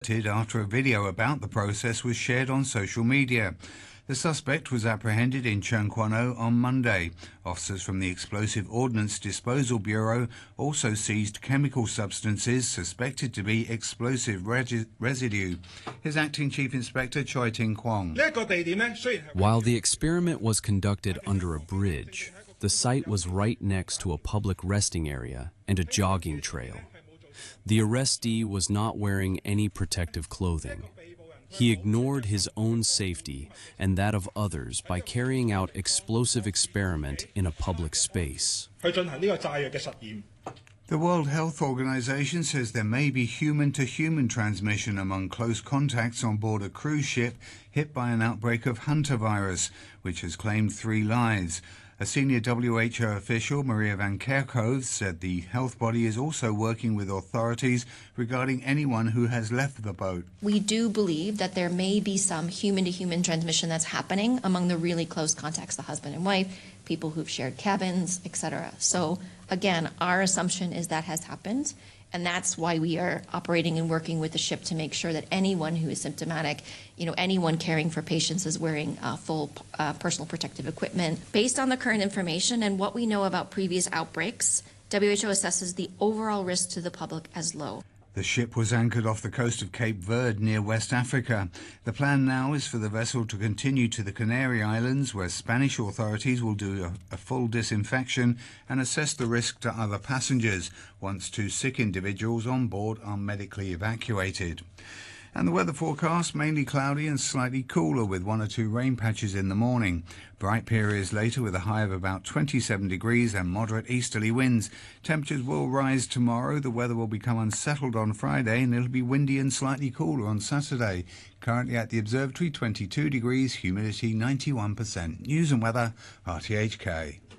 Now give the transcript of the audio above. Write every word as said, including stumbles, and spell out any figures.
after a video about the process was shared on social media. The suspect was apprehended in Tseung Kwan O on Monday. Officers from the Explosive Ordnance Disposal Bureau also seized chemical substances suspected to be explosive regi- residue. Here's Acting Chief Inspector Choi Ting Kwong. While the experiment was conducted under a bridge, the site was right next to a public resting area and a jogging trail. The arrestee was not wearing any protective clothing. He ignored his own safety and that of others by carrying out explosive experiment in a public space. The World Health Organization says there may be human-to-human transmission among close contacts on board a cruise ship hit by an outbreak of hantavirus, which has claimed three lives. A senior W H O official, Maria Van Kerkhove, said the health body is also working with authorities regarding anyone who has left the boat. We do believe that there may be some human-to-human transmission that's happening among the really close contacts, the husband and wife, people who've shared cabins, et cetera. So again, our assumption is that has happened, and that's why we are operating and working with the ship to make sure that anyone who is symptomatic, you know, anyone caring for patients is wearing uh, full uh, personal protective equipment. Based on the current information and what we know about previous outbreaks, W H O assesses the overall risk to the public as low. The ship was anchored off the coast of Cape Verde near West Africa. The plan now is for the vessel to continue to the Canary Islands, where Spanish authorities will do a, a full disinfection and assess the risk to other passengers once two sick individuals on board are medically evacuated. And the weather forecast, mainly cloudy and slightly cooler with one or two rain patches in the morning. Bright periods later with a high of about twenty-seven degrees and moderate easterly winds. Temperatures will rise tomorrow. The weather will become unsettled on Friday and it'll be windy and slightly cooler on Saturday. Currently at the observatory, twenty-two degrees, humidity ninety-one percent. News and weather, R T H K.